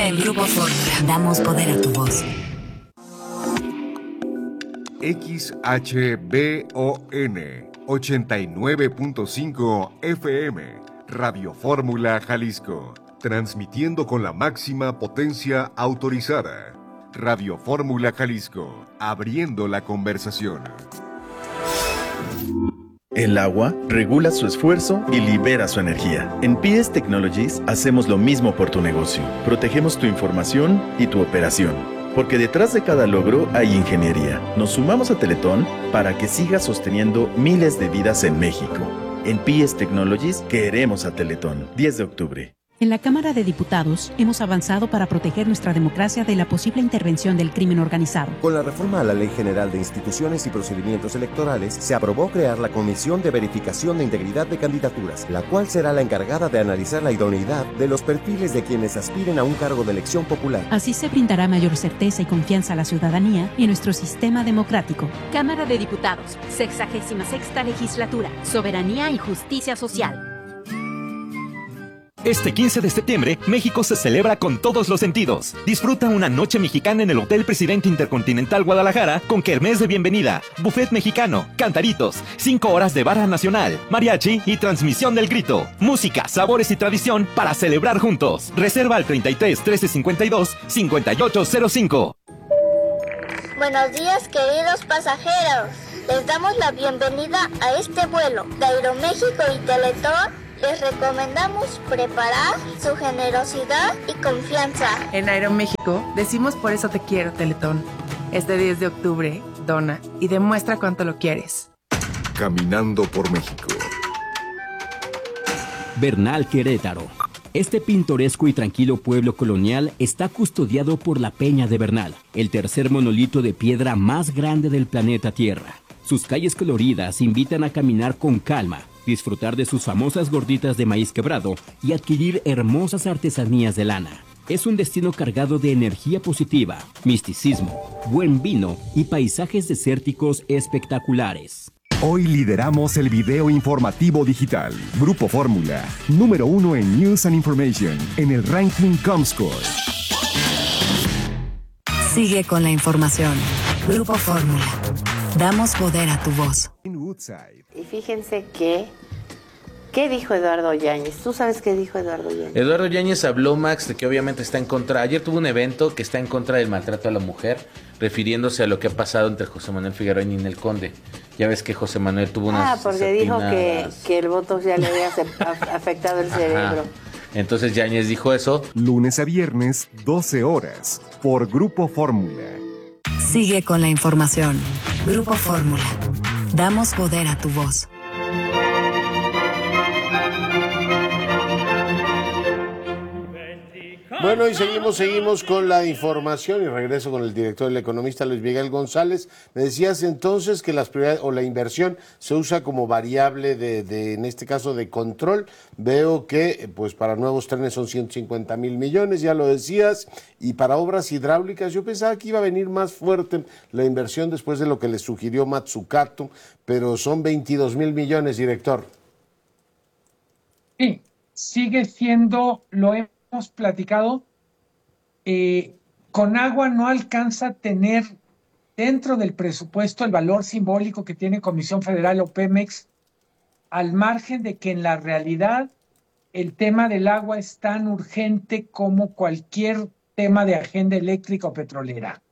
En Grupo Fórmula damos poder a tu voz. XHBON 89.5 FM, Radio Fórmula Jalisco, transmitiendo con la máxima potencia autorizada. Radio Fórmula Jalisco, abriendo la conversación. El agua regula su esfuerzo y libera su energía. En PS Technologies hacemos lo mismo por tu negocio. Protegemos tu información y tu operación. Porque detrás de cada logro hay ingeniería. Nos sumamos a Teletón para que siga sosteniendo miles de vidas en México. En PS Technologies queremos a Teletón. 10 de octubre. En la Cámara de Diputados hemos avanzado para proteger nuestra democracia de la posible intervención del crimen organizado. Con la reforma a la Ley General de Instituciones y Procedimientos Electorales, se aprobó crear la Comisión de Verificación de Integridad de Candidaturas, la cual será la encargada de analizar la idoneidad de los perfiles de quienes aspiren a un cargo de elección popular. Así se brindará mayor certeza y confianza a la ciudadanía y a nuestro sistema democrático. Cámara de Diputados, 66ª Legislatura, Soberanía y Justicia Social. Este 15 de septiembre, México se celebra con todos los sentidos. Disfruta una noche mexicana en el Hotel Presidente Intercontinental Guadalajara con kermés de bienvenida, buffet mexicano, cantaritos, 5 horas de barra nacional, mariachi y transmisión del grito. Música, sabores y tradición para celebrar juntos. Reserva al 33 13 52 5805. Buenos días, queridos pasajeros. Les damos la bienvenida a este vuelo de Aeroméxico y Teletón. Les recomendamos preparar su generosidad y confianza. En Aeroméxico decimos por eso te quiero, Teletón. Este 10 de octubre, dona y demuestra cuánto lo quieres. Caminando por México. Bernal, Querétaro. Este pintoresco y tranquilo pueblo colonial está custodiado por la Peña de Bernal, el tercer monolito de piedra más grande del planeta Tierra. Sus calles coloridas invitan a caminar con calma, disfrutar de sus famosas gorditas de maíz quebrado y adquirir hermosas artesanías de lana. Es un destino cargado de energía positiva, misticismo, buen vino y paisajes desérticos espectaculares. Hoy lideramos el video informativo digital. Grupo Fórmula, número 1 en News and Information, en el ranking Comscore. Sigue con la información. Grupo Fórmula. Damos poder a tu voz. Y fíjense ¿qué dijo Eduardo Yáñez? ¿Tú sabes qué dijo Eduardo Yáñez? Eduardo Yáñez habló, Max, de que obviamente está en contra. Ayer tuvo un evento que está en contra del maltrato a la mujer, refiriéndose a lo que ha pasado entre José Manuel Figueroa y Ninel Conde. Ya ves que José Manuel tuvo unas porque dijo que el voto ya le había afectado el cerebro. Ajá. Entonces Yáñez dijo eso. Lunes a viernes, 12 horas, por Grupo Fórmula. Sigue con la información. Grupo Fórmula. Damos poder a tu voz. Bueno, y seguimos con la información y regreso con el director, el economista Luis Miguel González. Me decías entonces que las prioridades o la inversión se usa como variable de en este caso de control. Veo que pues para nuevos trenes son 150 mil millones, ya lo decías, y para obras hidráulicas yo pensaba que iba a venir más fuerte la inversión después de lo que le sugirió Matsukato, pero son 22 mil millones, director. Sí, sigue siendo, lo hemos platicado, Conagua no alcanza a tener dentro del presupuesto el valor simbólico que tiene Comisión Federal o Pemex, al margen de que en la realidad el tema del agua es tan urgente como cualquier tema de agenda eléctrica o petrolera.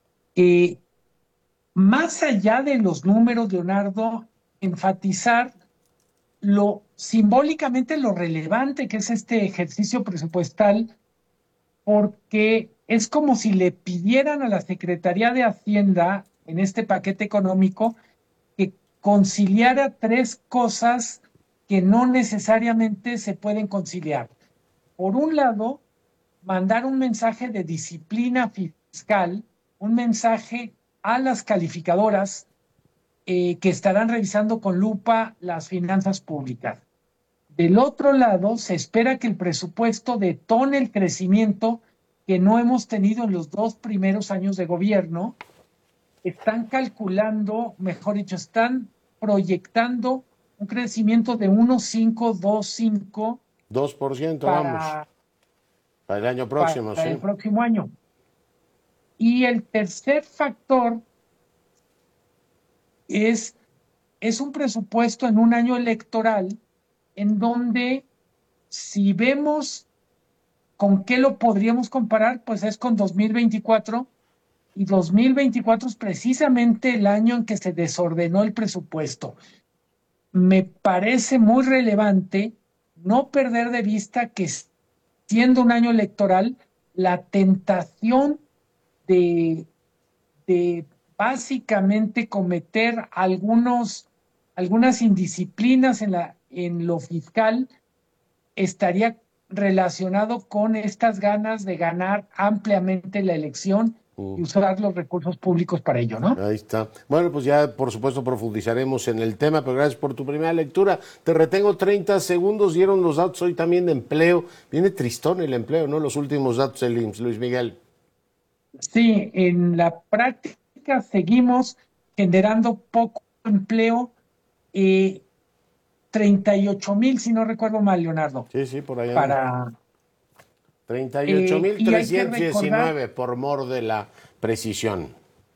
Más allá de los números, Leonardo, enfatizar simbólicamente lo relevante que es este ejercicio presupuestal, porque es como si le pidieran a la Secretaría de Hacienda en este paquete económico que conciliara tres cosas que no necesariamente se pueden conciliar. Por un lado, mandar un mensaje de disciplina fiscal, un mensaje a las calificadoras que estarán revisando con lupa las finanzas públicas. Del otro lado, se espera que el presupuesto detone el crecimiento que no hemos tenido en los 2 primeros años de gobierno. Están calculando, mejor dicho, están proyectando un crecimiento de 1,5, 2,5. 2%, vamos. Para el año próximo, para sí. el próximo año. Y el tercer factor es un presupuesto en un año electoral en donde, si vemos con qué lo podríamos comparar, pues es con 2024, y 2024 es precisamente el año en que se desordenó el presupuesto. Me parece muy relevante no perder de vista que, siendo un año electoral, la tentación de básicamente cometer algunas indisciplinas en lo fiscal estaría relacionado con estas ganas de ganar ampliamente la elección y usar los recursos públicos para ello, ¿no? Ahí está. Bueno, pues ya por supuesto profundizaremos en el tema, pero gracias por tu primera lectura. Te retengo 30 segundos, dieron los datos hoy también de empleo. Viene tristón el empleo, ¿no? Los últimos datos del IMSS, Luis Miguel. Sí, en la práctica seguimos generando poco empleo, 38,000, si no recuerdo mal, Leonardo. Sí, por allá. Para 38,319 por mor de la precisión.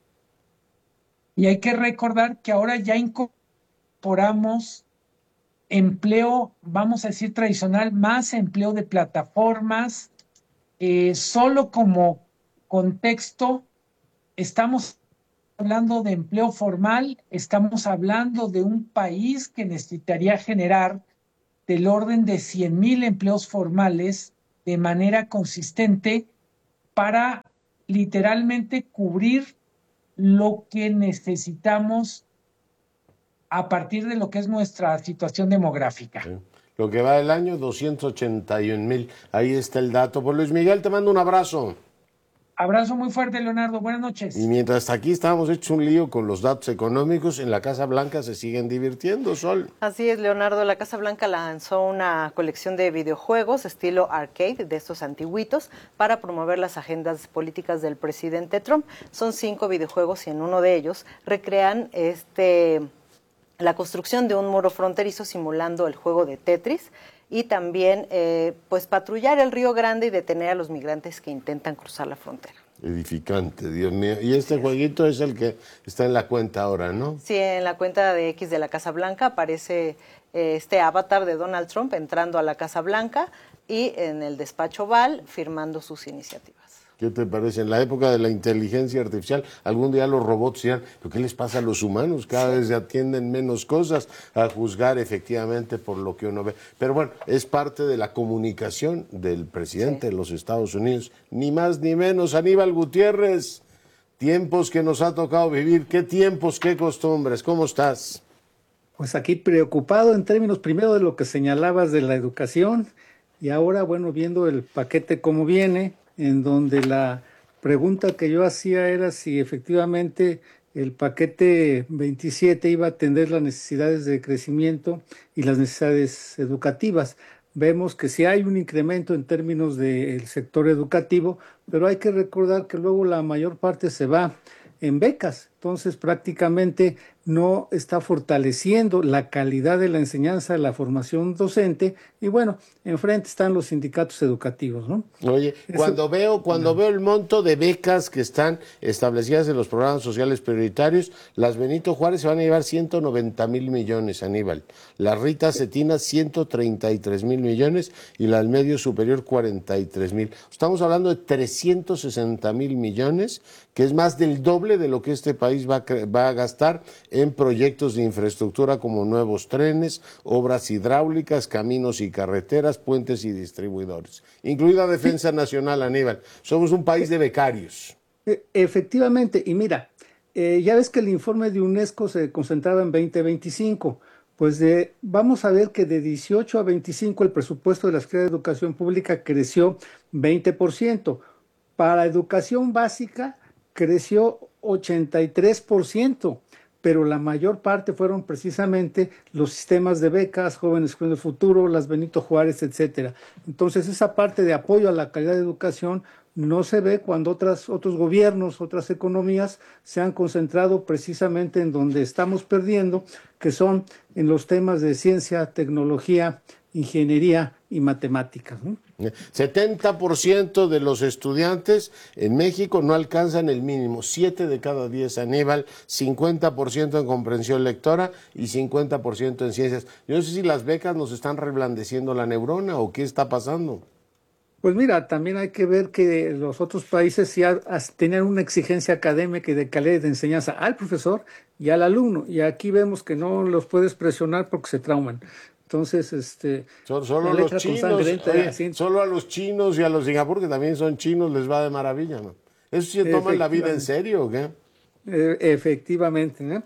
Y hay que recordar que ahora ya incorporamos empleo, vamos a decir tradicional, más empleo de plataformas. Solo como contexto, estamos hablando de empleo formal, estamos hablando de un país que necesitaría generar del orden de 100,000 empleos formales de manera consistente para literalmente cubrir lo que necesitamos a partir de lo que es nuestra situación demográfica. Sí. Lo que va del año, 281,000. Ahí está el dato. Pues Luis Miguel, te mando un abrazo. Abrazo muy fuerte, Leonardo. Buenas noches. Y mientras aquí estábamos hechos un lío con los datos económicos, en la Casa Blanca se siguen divirtiendo, Sol. Así es, Leonardo. La Casa Blanca lanzó una colección de videojuegos estilo arcade, de estos antiguitos, para promover las agendas políticas del presidente Trump. Son 5 videojuegos y en uno de ellos recrean la construcción de un muro fronterizo simulando el juego de Tetris, y también pues patrullar el Río Grande y detener a los migrantes que intentan cruzar la frontera. Edificante, Dios mío. Y este jueguito es el que está en la cuenta ahora, ¿no? Sí, en la cuenta de X de la Casa Blanca aparece este avatar de Donald Trump entrando a la Casa Blanca y en el despacho Oval firmando sus iniciativas. ¿Qué te parece? En la época de la inteligencia artificial, algún día los robots dirán, ¿pero qué les pasa a los humanos? Cada vez se atienden menos cosas a juzgar efectivamente por lo que uno ve. Pero bueno, es parte de la comunicación del presidente de los Estados Unidos, ni más ni menos. Aníbal Gutiérrez, tiempos que nos ha tocado vivir, qué tiempos, qué costumbres, ¿cómo estás? Pues aquí preocupado en términos primero de lo que señalabas de la educación y ahora, bueno, viendo el paquete como viene, en donde la pregunta que yo hacía era si efectivamente el paquete 27 iba a atender las necesidades de crecimiento y las necesidades educativas. Vemos que sí hay un incremento en términos del sector educativo, pero hay que recordar que luego la mayor parte se va en becas, entonces prácticamente no está fortaleciendo la calidad de la enseñanza, de la formación docente, y bueno, enfrente están los sindicatos educativos, ¿no? Oye, cuando veo el monto de becas que están establecidas en los programas sociales prioritarios, las Benito Juárez se van a llevar 190,000 millones, Aníbal. Las Rita Cetina 133,000 millones y la del medio superior 43,000. Estamos hablando de 360,000 millones, que es más del doble de lo que este país va a gastar en proyectos de infraestructura como nuevos trenes, obras hidráulicas, caminos y carreteras, puentes y distribuidores, incluida Defensa Nacional, Aníbal. Somos un país de becarios. Efectivamente, y mira, ya ves que el informe de UNESCO se concentraba en 2025, pues vamos a ver que de 18 a 25 el presupuesto de la Secretaría de Educación Pública creció 20%. Para educación básica creció 83%, pero la mayor parte fueron precisamente los sistemas de becas, Jóvenes con el Futuro, las Benito Juárez, etcétera. Entonces, esa parte de apoyo a la calidad de educación no se ve cuando otros gobiernos, otras economías se han concentrado precisamente en donde estamos perdiendo, que son en los temas de ciencia, tecnología, ingeniería y matemáticas, ¿no? 70% de los estudiantes en México no alcanzan el mínimo, 7 de cada 10, Aníbal, 50% en comprensión lectora y 50% en ciencias. Yo no sé si las becas nos están reblandeciendo la neurona o qué está pasando. Pues mira, también hay que ver que los otros países ya tenían una exigencia académica y de calidad de enseñanza al profesor y al alumno, y aquí vemos que no los puedes presionar porque se trauman. Entonces, solo los chinos, solo a los chinos y a los Singapur, que también son chinos, les va de maravilla, ¿no? ¿Eso sí toman la vida en serio o qué? Efectivamente, ¿no?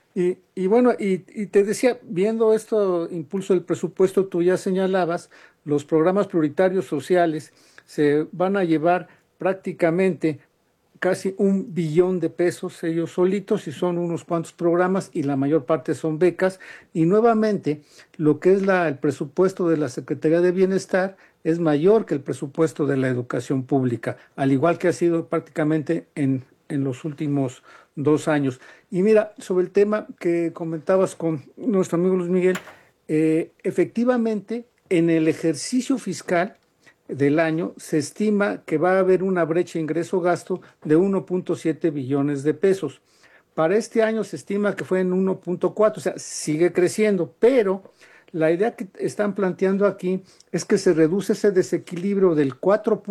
Y bueno, y te decía, viendo esto, impulso del presupuesto, tú ya señalabas, los programas prioritarios sociales se van a llevar prácticamente casi $1 billón ellos solitos, y son unos cuantos programas y la mayor parte son becas, y nuevamente lo que es el presupuesto de la Secretaría de Bienestar es mayor que el presupuesto de la educación pública, al igual que ha sido prácticamente en los últimos 2 años. Y mira, sobre el tema que comentabas con nuestro amigo Luis Miguel, efectivamente en el ejercicio fiscal del año se estima que va a haber una brecha ingreso-gasto de 1.7 billones de pesos. Para este año se estima que fue en 1.4, o sea, sigue creciendo, pero la idea que están planteando aquí es que se reduce ese desequilibrio del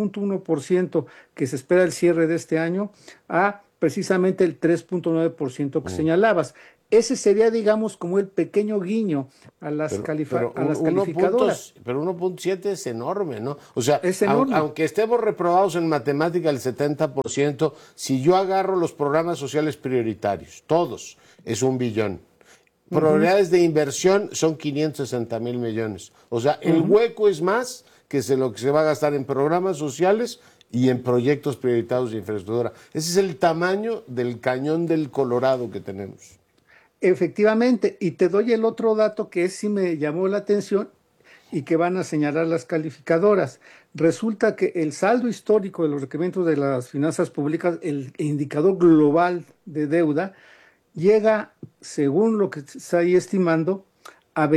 4.1% que se espera el cierre de este año a precisamente el 3.9% que señalabas. Ese sería, digamos, como el pequeño guiño a las calificadoras. Pero 1.7 es enorme, ¿no? O sea, es enorme. Aunque estemos reprobados en matemática el 70%, si yo agarro los programas sociales prioritarios, todos, es 1 billón. Probabilidades de inversión son 560,000 millones. O sea, el hueco es más que lo que se va a gastar en programas sociales y en proyectos prioritarios de infraestructura. Ese es el tamaño del cañón del Colorado que tenemos. Efectivamente, y te doy el otro dato que sí me llamó la atención y que van a señalar las calificadoras. Resulta que el saldo histórico de los requerimientos de las finanzas públicas, el indicador global de deuda, llega, según lo que se está ahí estimando, a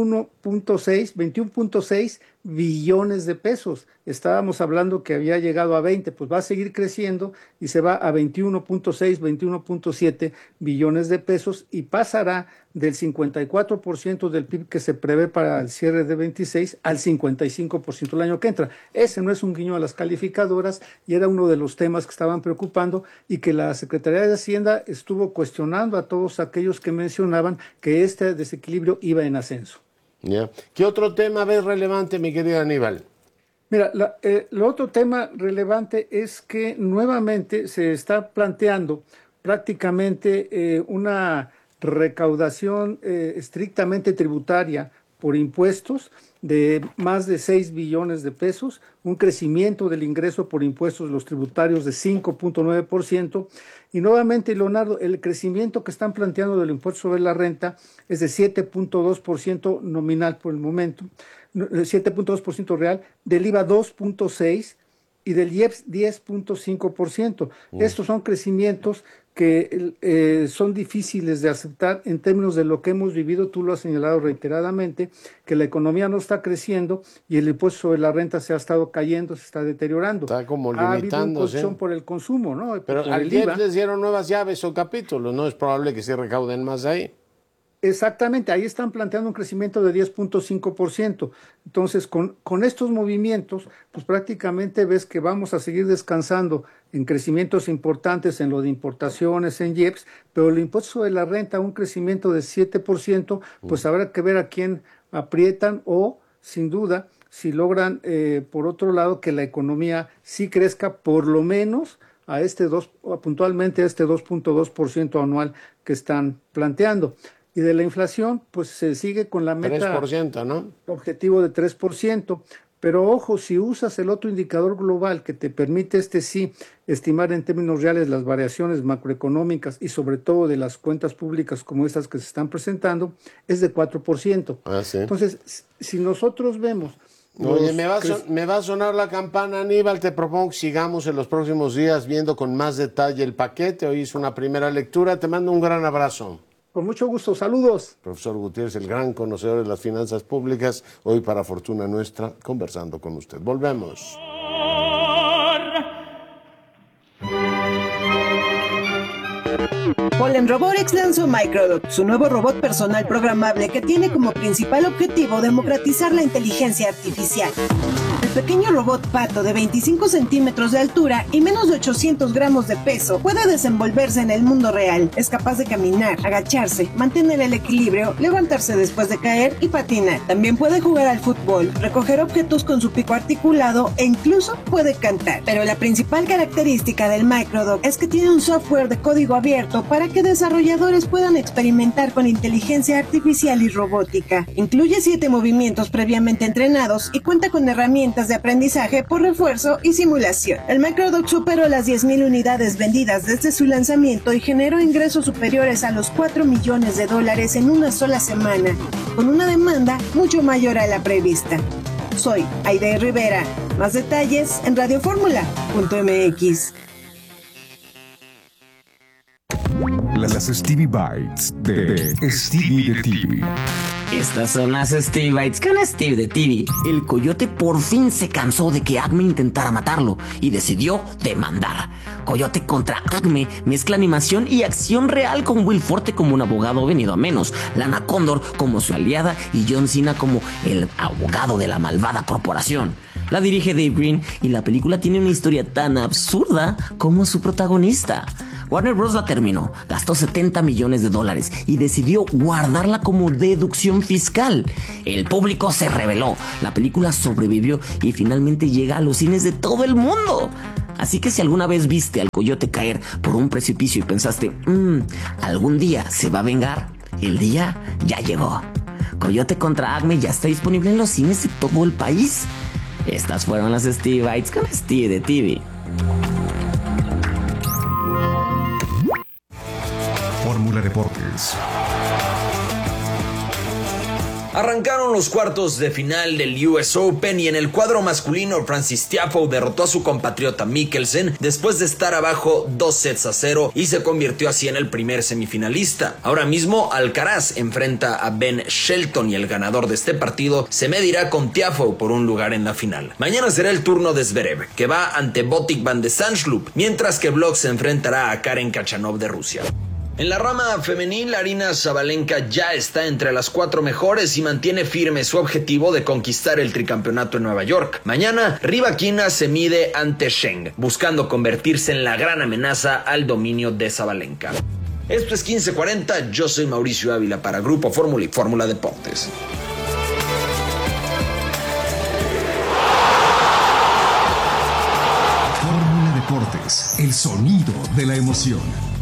21.6 billones de pesos. Estábamos hablando que había llegado a 20, pues va a seguir creciendo y se va a 21.6, 21.7 billones de pesos y pasará del 54% del PIB que se prevé para el cierre de 26 al 55% el año que entra. Ese no es un guiño a las calificadoras y era uno de los temas que estaban preocupando y que la Secretaría de Hacienda estuvo cuestionando a todos aquellos que mencionaban que este desequilibrio iba en ascenso. Yeah. ¿Qué otro tema ves relevante, mi querido Aníbal? Mira, lo otro tema relevante es que nuevamente se está planteando prácticamente una recaudación estrictamente tributaria por impuestos de más de 6 billones de pesos, un crecimiento del ingreso por impuestos de los tributarios de 5.9%, y nuevamente, Leonardo, el crecimiento que están planteando del impuesto sobre la renta es de 7.2% nominal por el momento, 7.2% real, del IVA 2.6% y del IEPS 10.5%. Estos son crecimientos que son difíciles de aceptar en términos de lo que hemos vivido. Tú lo has señalado reiteradamente, que la economía no está creciendo y el impuesto sobre la renta se ha estado cayendo, se está deteriorando. Está como limitándose. Ha habido un colchón por el consumo, ¿no? Pero al IEPS les dieron nuevas llaves o capítulos, no es probable que se recauden más ahí. Exactamente, ahí están planteando un crecimiento de 10.5%. Entonces, con estos movimientos, pues prácticamente ves que vamos a seguir descansando en crecimientos importantes en lo de importaciones, en IEPS, pero el impuesto sobre la renta, un crecimiento de 7%, pues habrá que ver a quién aprietan o, sin duda, si logran, por otro lado, que la economía sí crezca por lo menos puntualmente a este 2.2% anual que están planteando. Y de la inflación, pues se sigue con la meta 3%, ¿no? Objetivo de 3%. Pero ojo, si usas el otro indicador global que te permite sí estimar en términos reales las variaciones macroeconómicas y sobre todo de las cuentas públicas como estas que se están presentando, es de 4%. Ah, sí. Entonces, si nosotros vemos... Oye, me va a sonar la campana, Aníbal. Te propongo que sigamos en los próximos días viendo con más detalle el paquete. Hoy hice una primera lectura. Te mando un gran abrazo. Con mucho gusto, saludos. Profesor Gutiérrez, el gran conocedor de las finanzas públicas, hoy para fortuna nuestra, conversando con usted. Volvemos. Polen Robotics lanzó Microdot, su nuevo robot personal programable que tiene como principal objetivo democratizar la inteligencia artificial. El pequeño robot pato de 25 centímetros de altura y menos de 800 gramos de peso puede desenvolverse en el mundo real. Es capaz de caminar, agacharse, mantener el equilibrio, levantarse después de caer y patinar. También puede jugar al fútbol, recoger objetos con su pico articulado e incluso puede cantar. Pero la principal característica del Microdot es que tiene un software de código abierto para que desarrolladores puedan experimentar con inteligencia artificial y robótica. Incluye 7 movimientos previamente entrenados y cuenta con herramientas de aprendizaje por refuerzo y simulación. El Microdot superó las 10,000 unidades vendidas desde su lanzamiento y generó ingresos superiores a los $4 millones en una sola semana, con una demanda mucho mayor a la prevista. Soy Aide Rivera. Más detalles en radioformula.mx. Las Stevie Bites de Stevie de TV. Estas son las Stevie Bites con Steve de TV. El coyote por fin se cansó de que Acme intentara matarlo y decidió demandar. Coyote contra Acme mezcla animación y acción real con Will Forte como un abogado venido a menos, Lana Condor como su aliada y John Cena como el abogado de la malvada corporación. La dirige Dave Green y la película tiene una historia tan absurda como su protagonista. Warner Bros. La terminó, gastó $70 millones y decidió guardarla como deducción fiscal. El público se rebeló, la película sobrevivió y finalmente llega a los cines de todo el mundo. Así que si alguna vez viste al coyote caer por un precipicio y pensaste, algún día se va a vengar, el día ya llegó. Coyote contra Acme ya está disponible en los cines de todo el país. Estas fueron las Stevie Bites con Steve de TV. Fórmula Deportes. Arrancaron los cuartos de final del US Open y en el cuadro masculino Francis Tiafoe derrotó a su compatriota Mikkelsen después de estar abajo 2-0 y se convirtió así en el primer semifinalista. Ahora mismo Alcaraz enfrenta a Ben Shelton y el ganador de este partido se medirá con Tiafoe por un lugar en la final. Mañana será el turno de Zverev, que va ante Botic van de Sandsloop, mientras que Bloch se enfrentará a Karen Khachanov de Rusia. En la rama femenil, Aryna Sabalenka ya está entre las 4 mejores y mantiene firme su objetivo de conquistar el tricampeonato en Nueva York. Mañana, Rybakina se mide ante Zheng, buscando convertirse en la gran amenaza al dominio de Sabalenka. Esto es 1540, yo soy Mauricio Ávila para Grupo Fórmula y Fórmula Deportes. Fórmula Deportes, el sonido de la emoción.